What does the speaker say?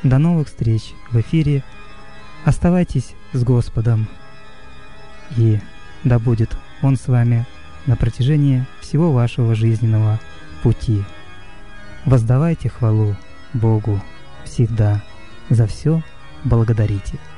До новых встреч в эфире. Оставайтесь с Господом, и да будет Он с вами на протяжении всего вашего жизненного пути. Воздавайте хвалу Богу всегда, за все благодарите.